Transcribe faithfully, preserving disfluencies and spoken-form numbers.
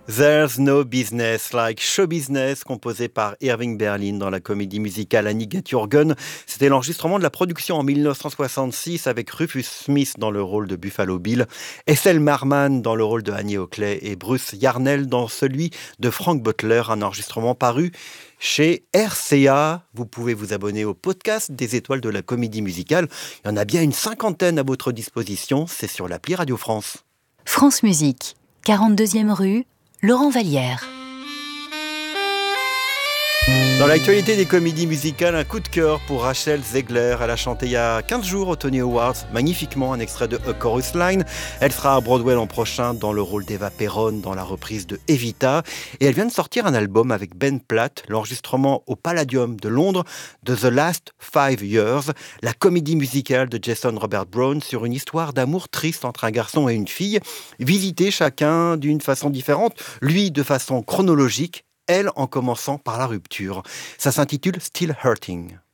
There's no business like show business, composé par Irving Berlin dans la comédie musicale Annie Get Your Gun. C'était l'enregistrement de la production en dix-neuf cent soixante-six avec Rufus Smith dans le rôle de Buffalo Bill, Ethel Merman dans le rôle de Annie Oakley et Bruce Yarnell dans celui de Frank Butler, un enregistrement paru chez R C A. Vous pouvez vous abonner au podcast des étoiles de la comédie musicale. Il y en a bien une cinquantaine à votre disposition. C'est sur l'appli Radio France. France Musique, quarante-deuxième rue, Laurent Vallière. Dans l'actualité des comédies musicales, un coup de cœur pour Rachel Zegler. Elle a chanté il y a quinze jours au Tony Awards, magnifiquement, un extrait de A Chorus Line. Elle sera à Broadway l'an prochain dans le rôle d'Eva Perón dans la reprise de Evita. Et elle vient de sortir un album avec Ben Platt, l'enregistrement au Palladium de Londres de The Last Five Years, la comédie musicale de Jason Robert Brown sur une histoire d'amour triste entre un garçon et une fille, visités chacun d'une façon différente, lui de façon chronologique, elle en commençant par la rupture. Ça s'intitule Still Hurting.